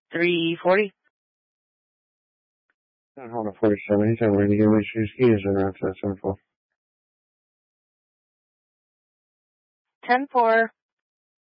340. Hold on, 47. He's over to get my shoes. Keys in around 10-4. 10-4.